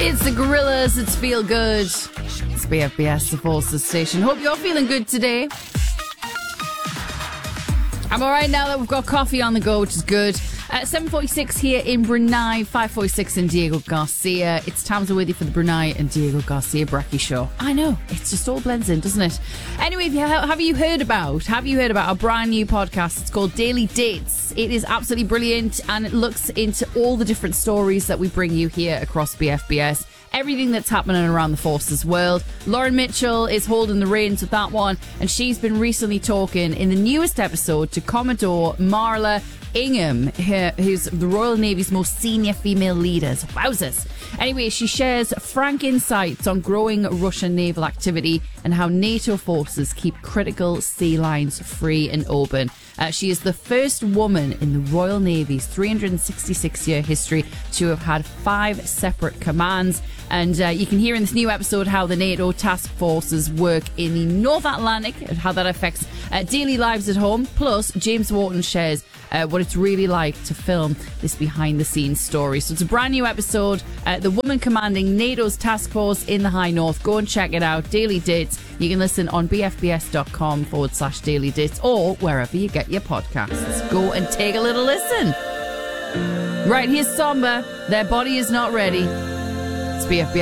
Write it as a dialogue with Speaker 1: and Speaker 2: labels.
Speaker 1: It's the Gorillas. It's Feel Good. It's BFBS, the Forces station. Hope you're feeling good today. I'm all right now that we've got coffee on the go, which is good. 7:46 here in Brunei, 5:46 in Diego Garcia. It's Tamsin with you for the Brunei and Diego Garcia Brekkie show. I know, it's just all blends in, doesn't it? Anyway, have you heard about our brand new podcast? It's called Daily Dates. It is absolutely brilliant, and it looks into all the different stories that we bring you here across BFBS. Everything that's happening around the Forces world. Lauren Mitchell is holding the reins with that one, and she's been recently talking in the newest episode to Commodore Marla Ingham, who's the Royal Navy's most senior female leaders. Wowzers. Anyway, she shares frank insights on growing Russian naval activity and how NATO forces keep critical sea lines free and open. She is the first woman in the Royal Navy's 366-year history to have had 5 separate commands. And you can hear in this new episode how the NATO task forces work in the North Atlantic and how that affects daily lives at home. Plus, James Wharton shares what it's really like to film this behind-the-scenes story. So it's a brand new episode. The woman commanding NATO's task force in the High North. Go and check it out. Daily Dates. You can listen on bfbs.com/daily dates or wherever you get your podcasts. Go and take a little listen. Right, here's Somber. Their body is not ready. It's BFBS.